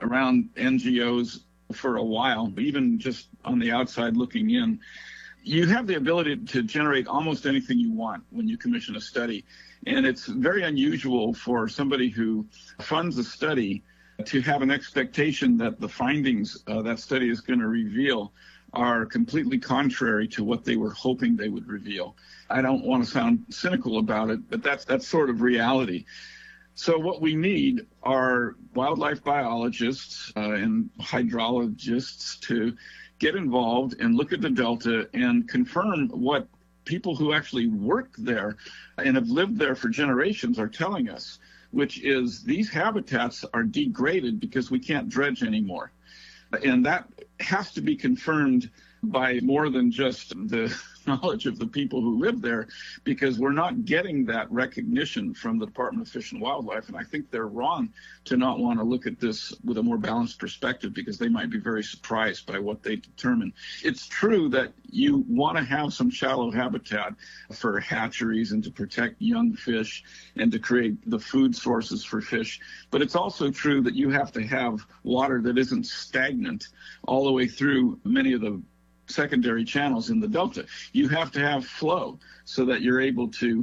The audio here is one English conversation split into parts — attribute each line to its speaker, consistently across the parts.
Speaker 1: around NGOs for a while, even just on the outside looking in. You have the ability to generate almost anything you want when you commission a study. And it's very unusual for somebody who funds a study to have an expectation that the findings that study is going to reveal are completely contrary to what they were hoping they would reveal. I don't want to sound cynical about it, but that's sort of reality. So what we need are wildlife biologists and hydrologists to get involved and look at the Delta and confirm what people who actually work there and have lived there for generations are telling us, which is these habitats are degraded because we can't dredge anymore. And that has to be confirmed by more than just the knowledge of the people who live there, because we're not getting that recognition from the Department of Fish and Wildlife. And I think they're wrong to not want to look at this with a more balanced perspective, because they might be very surprised by what they determine. It's true that you want to have some shallow habitat for hatcheries and to protect young fish and to create the food sources for fish. But it's also true that you have to have water that isn't stagnant all the way through many of the secondary channels in the Delta. You have to have flow so that you're able to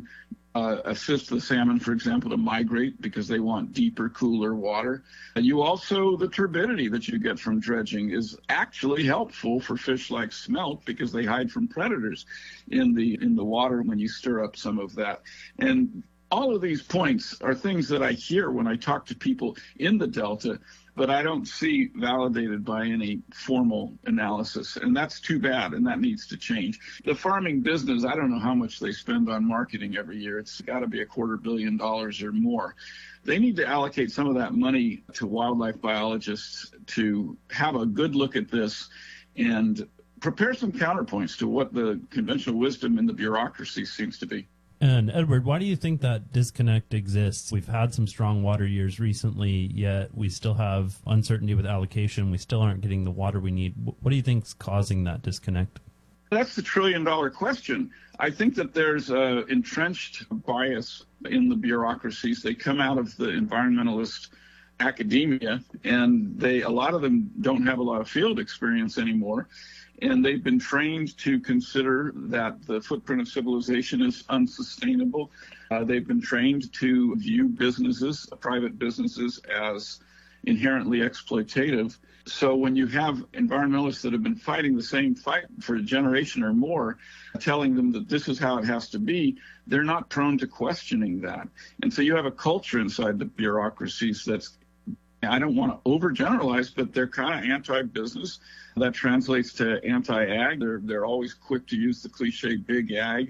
Speaker 1: assist the salmon, for example, to migrate because they want deeper, cooler water. And you also, the turbidity that you get from dredging is actually helpful for fish like smelt because they hide from predators in the water when you stir up some of that. And all of these points are things that I hear when I talk to people in the Delta, but I don't see validated by any formal analysis. And that's too bad, and that needs to change. The farming business, I don't know how much they spend on marketing every year. It's got to be $250 million or more. They need to allocate some of that money to wildlife biologists to have a good look at this and prepare some counterpoints to what the conventional wisdom in the bureaucracy seems to be.
Speaker 2: And Edward, why do you think that disconnect exists? We've had some strong water years recently, yet we still have uncertainty with allocation. We still aren't getting the water we need. What do you think is causing that disconnect?
Speaker 1: That's the trillion-dollar question. I think that there's an entrenched bias in the bureaucracies. They come out of the environmentalist academia, and a lot of them don't have a lot of field experience anymore. And they've been trained to consider that the footprint of civilization is unsustainable. They've been trained to view businesses, private businesses, as inherently exploitative. So when you have environmentalists that have been fighting the same fight for a generation or more, telling them that this is how it has to be, they're not prone to questioning that. And so you have a culture inside the bureaucracies that's, I don't want to overgeneralize, but they're kind of anti-business. That translates to anti-ag. They're always quick to use the cliche big ag.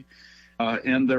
Speaker 1: And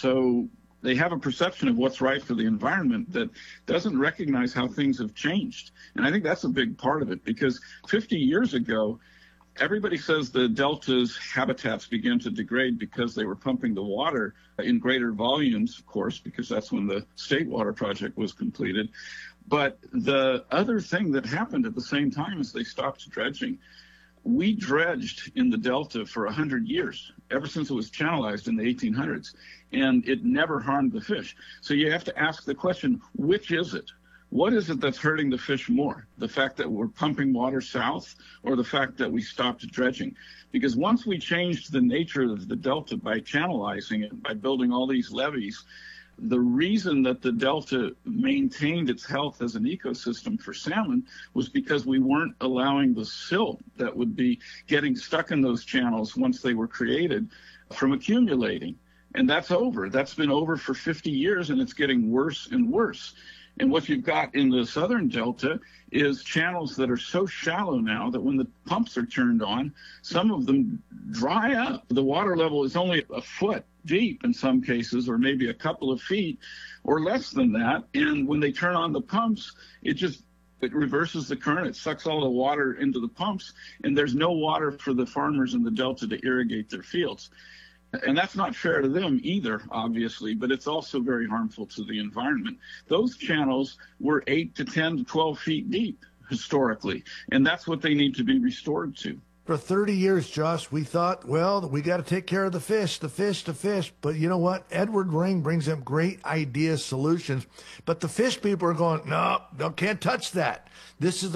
Speaker 1: they have a perception of what's right for the environment that doesn't recognize how things have changed. And I think that's a big part of it, because 50 years ago, everybody says the Delta's habitats began to degrade because they were pumping the water in greater volumes, of course, because that's when the State Water Project was completed. But the other thing that happened at the same time is they stopped dredging. We dredged in the Delta for 100 years, ever since it was channelized in the 1800s, and it never harmed the fish. So you have to ask the question, which is it? What is it that's hurting the fish more? The fact that we're pumping water south, or the fact that we stopped dredging? Because once we changed the nature of the Delta by channelizing it, by building all these levees, the reason that the Delta maintained its health as an ecosystem for salmon was because we weren't allowing the silt that would be getting stuck in those channels once they were created from accumulating. And that's over. That's been over for 50 years, and it's getting worse and worse. And what you've got in the southern Delta is channels that are so shallow now that when the pumps are turned on, some of them dry up. The water level is only a foot deep in some cases, or maybe a couple of feet or less than that. And when they turn on the pumps, it reverses the current. It sucks all the water into the pumps, and there's no water for the farmers in the Delta to irrigate their fields. And that's not fair to them either, obviously, but it's also very harmful to the environment. Those channels were 8 to 10 to 12 feet deep historically, and that's what they need to be restored to.
Speaker 3: For 30 years, Josh, we thought, well, we got to take care of the fish. But you know what? Edward Ring brings up great ideas, solutions. But the fish people are going, no, can't touch that. This is